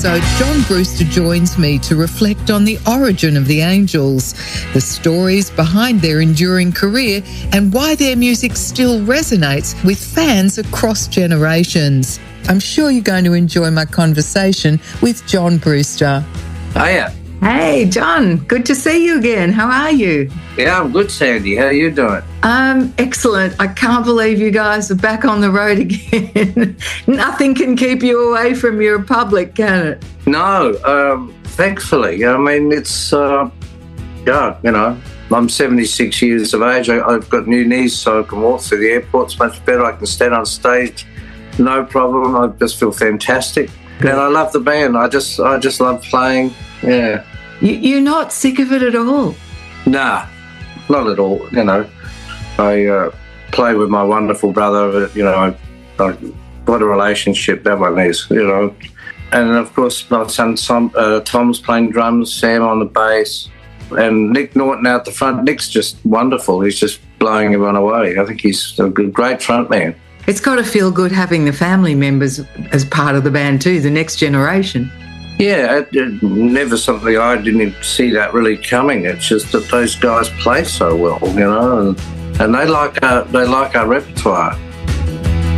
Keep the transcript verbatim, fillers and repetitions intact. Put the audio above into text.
episode, John Brewster joins me to reflect on the origin of the Angels, the stories behind their enduring career, and why their music still resonates with fans across generations. I'm sure you're going to enjoy my conversation with John Brewster. Hiya. Hey, John. Good to see you again. How are you? Yeah, I'm good, Sandy. How are you doing? Um, excellent. I can't believe you guys are back on the road again. Nothing can keep you away from your public, can it? No, um, thankfully. I mean, it's, uh, yeah, you know, I'm seventy-six years of age. I, I've got new knees, so I can walk through the airports much better. I can stand on stage, no problem. I just feel fantastic. And I love the band. I just, I just love playing. Yeah. You, you're not sick of it at all? Nah, not at all. You know, I uh, play with my wonderful brother. You know, I, I, what a relationship that one is. You know, and of course my son Tom, uh, Tom's playing drums, Sam on the bass, and Nick Norton out the front. Nick's just wonderful. He's just blowing everyone away. I think he's a good, great front man. It's got to feel good having the family members as part of the band too, the next generation. Yeah, it, it, never something I didn't see that really coming. It's just that those guys play so well, you know, and, and they like our they like our repertoire.